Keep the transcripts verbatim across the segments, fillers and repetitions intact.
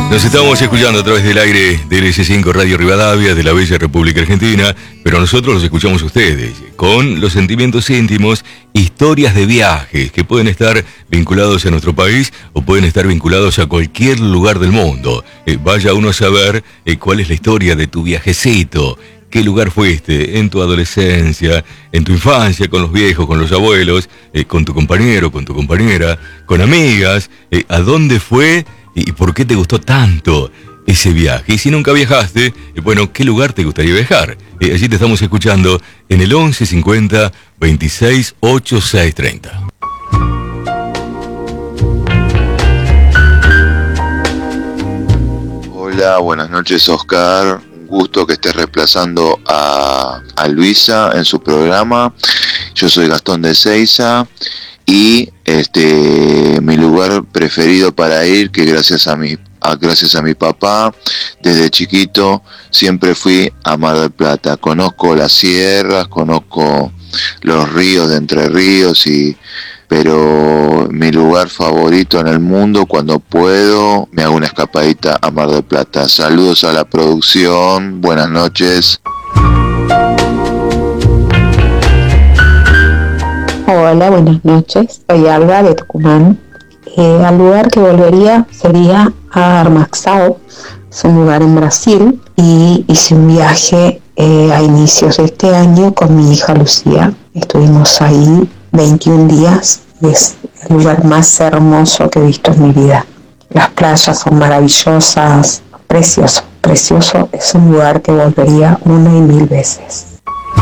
Nos estamos escuchando a través del aire del S cinco Radio Rivadavia de la bella República Argentina, pero nosotros los escuchamos a ustedes, con los sentimientos íntimos, historias de viajes que pueden estar vinculados a nuestro país o pueden estar vinculados a cualquier lugar del mundo. Eh, vaya uno a saber eh, cuál es la historia de tu viajecito. ¿Qué lugar fuiste en tu adolescencia, en tu infancia, con los viejos, con los abuelos, eh, con tu compañero, con tu compañera, con amigas? Eh, ¿A dónde fue y por qué te gustó tanto ese viaje? Y si nunca viajaste, eh, bueno, ¿qué lugar te gustaría viajar? Eh, allí te estamos escuchando en el once cincuenta veintiséis ochenta y seis treinta. Hola, buenas noches, Oscar. Gusto que estés reemplazando a, a Luisa en su programa. Yo soy Gastón de Seiza y este mi lugar preferido para ir, que gracias a mi a, gracias a mi papá desde chiquito siempre fui a Mar del Plata. Conozco las sierras, conozco los ríos de Entre Ríos y pero mi lugar favorito en el mundo, cuando puedo, me hago una escapadita a Mar del Plata. Saludos a la producción, buenas noches. Hola, buenas noches. Soy Alba de Tucumán. Eh, al lugar que volvería sería a Armaxao, es un lugar en Brasil, y hice un viaje eh, a inicios de este año con mi hija Lucía. Estuvimos ahí veintiún días y es el lugar más hermoso que he visto en mi vida. Las playas son maravillosas, precioso, precioso. Es un lugar que volvería una y mil veces.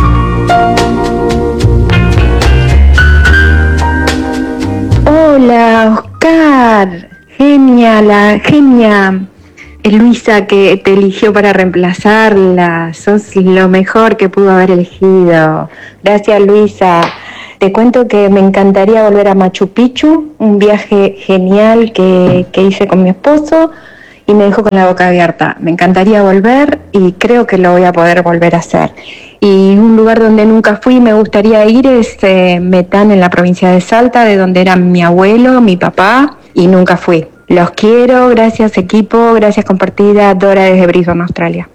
Hola, Oscar. Genial, genia. Es Luisa que te eligió para reemplazarla. Sos lo mejor que pudo haber elegido. Gracias, Luisa. Te cuento que me encantaría volver a Machu Picchu, un viaje genial que, que hice con mi esposo y me dejó con la boca abierta. Me encantaría volver y creo que lo voy a poder volver a hacer. Y un lugar donde nunca fui y me gustaría ir es eh, Metán, en la provincia de Salta, de donde era mi abuelo, mi papá, y nunca fui. Los quiero, gracias equipo, gracias compartida. Dora desde Brisbane, Australia.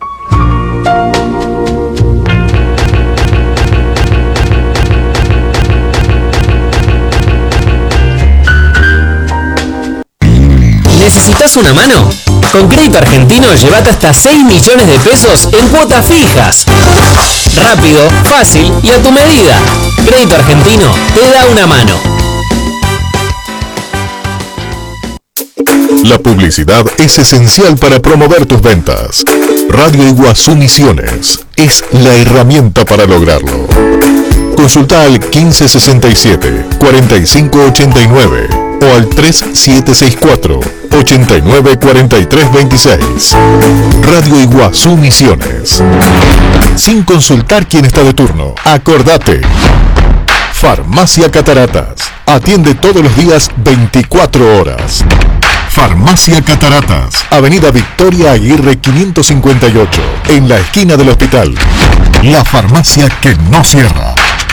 ¿Necesitas una mano? Con Crédito Argentino llévate hasta seis millones de pesos en cuotas fijas. Rápido, fácil y a tu medida. Crédito Argentino te da una mano. La publicidad es esencial para promover tus ventas. Radio Iguazú Misiones es la herramienta para lograrlo. Consulta al quince sesenta y siete, cuarenta y cinco ochenta y nueve o al tres siete seis cuatro, ochenta y nueve cuarenta y tres veintiséis. Radio Iguazú Misiones. Sin consultar quién está de turno, acordate. Farmacia Cataratas. Atiende todos los días veinticuatro horas. Farmacia Cataratas, Avenida Victoria Aguirre quinientos cincuenta y ocho, en la esquina del hospital. La farmacia que no cierra.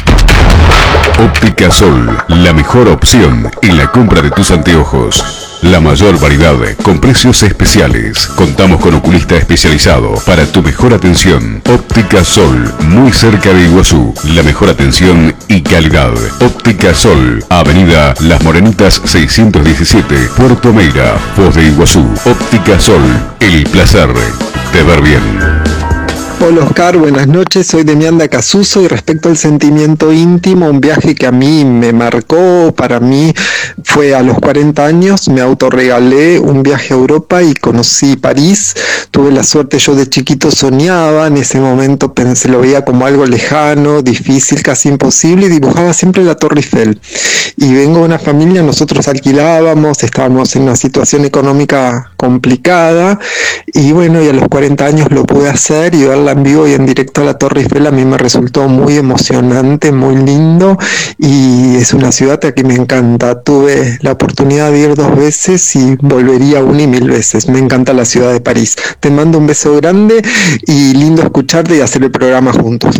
Óptica Sol, la mejor opción en la compra de tus anteojos. La mayor variedad con precios especiales. Contamos con oculista especializado para tu mejor atención. Óptica Sol, muy cerca de Iguazú. La mejor atención y calidad. Óptica Sol, Avenida Las Morenitas seiscientos diecisiete, Puerto Meira, Foz de Iguazú. Óptica Sol, el placer de ver bien. Hola Oscar, buenas noches, soy Demianda Casuso y respecto al sentimiento íntimo, un viaje que a mí me marcó, para mí fue a los cuarenta años, me autorregalé un viaje a Europa y conocí París. Tuve la suerte, yo de chiquito soñaba, en ese momento pensé, lo veía como algo lejano, difícil, casi imposible, y dibujaba siempre la Torre Eiffel. Y vengo de una familia, nosotros alquilábamos, estábamos en una situación económica complicada, y bueno, y a los cuarenta años lo pude hacer y verla en vivo y en directo a la Torre Eiffel a mí me resultó muy emocionante, muy lindo, y es una ciudad que me encanta. Tuve la oportunidad de ir dos veces y volvería una y mil veces. Me encanta la ciudad de París. Te mando un beso grande y lindo escucharte y hacer el programa juntos.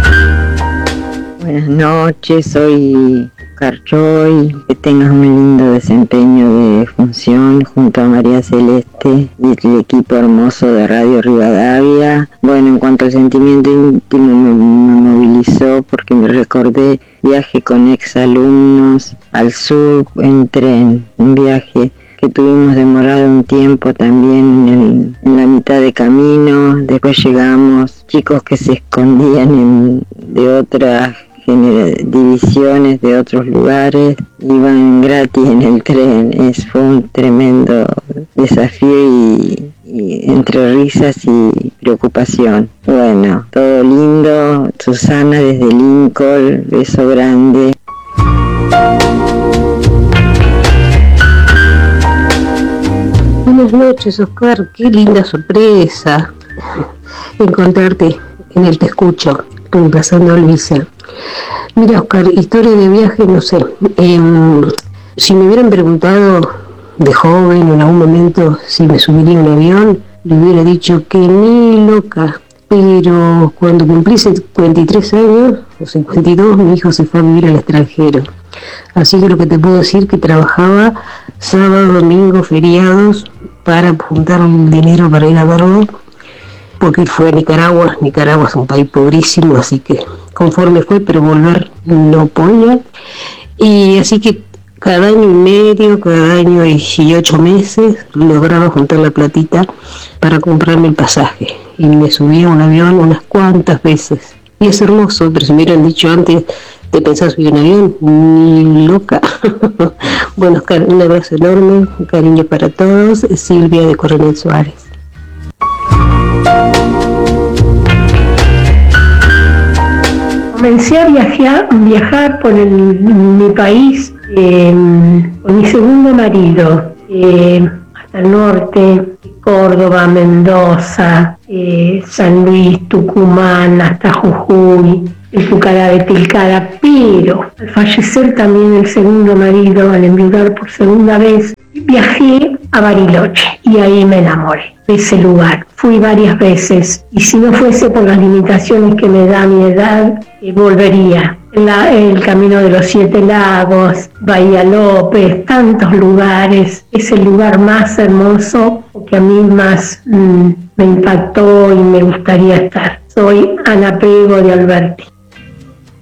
Buenas noches, soy Carchoy, que tengas un lindo desempeño de función junto a María Celeste y el equipo hermoso de Radio Rivadavia. Bueno, en cuanto al sentimiento íntimo, me, me movilizó porque me recordé viaje con exalumnos al sur en tren, un viaje que tuvimos demorado un tiempo también en, el, en la mitad de camino. Después llegamos, chicos que se escondían en, de otras divisiones, de otros lugares, iban gratis en el tren. Es, fue un tremendo desafío y, y entre risas y preocupación. Bueno, todo lindo. Susana desde Lincoln, beso grande. Buenas noches, Oscar. Qué linda sorpresa encontrarte en el Te Escucho, reemplazando a Luisa. Mira, Oscar, historia de viaje, no sé. Eh, si me hubieran preguntado de joven o en algún momento si me subiría a un avión, le hubiera dicho que ni loca. Pero cuando cumplí cincuenta y tres años, o cincuenta y dos, mi hijo se fue a vivir al extranjero. Así que lo que te puedo decir que trabajaba sábado, domingo, feriados para juntar un dinero para ir a verlo, porque él fue a Nicaragua. Nicaragua es un país pobrísimo, así que conforme fue, pero volver no podía. Y así que cada año y medio, cada año y ocho meses lograba juntar la platita para comprarme el pasaje. Y me subía a un avión unas cuantas veces. Y es hermoso, pero si me hubieran dicho antes, ¿te pensás subir un avión? Ni loca. Bueno, Oscar, un abrazo enorme, un cariño para todos. Silvia de Coronel Suárez. Comencé a viajar, viajar por el, mi país eh, con mi segundo marido, eh, hasta el norte, Córdoba, Mendoza, eh, San Luis, Tucumán, hasta Jujuy, el Pucará de Tilcara, pero al fallecer también el segundo marido, al enviudar por segunda vez, viajé a Bariloche y ahí me enamoré de ese lugar. Fui varias veces y si no fuese por las limitaciones que me da mi edad, eh, volvería. La, el Camino de los Siete Lagos, Bahía López, tantos lugares. Es el lugar más hermoso que a mí más mmm, me impactó y me gustaría estar. Soy Ana Pego de Alberti.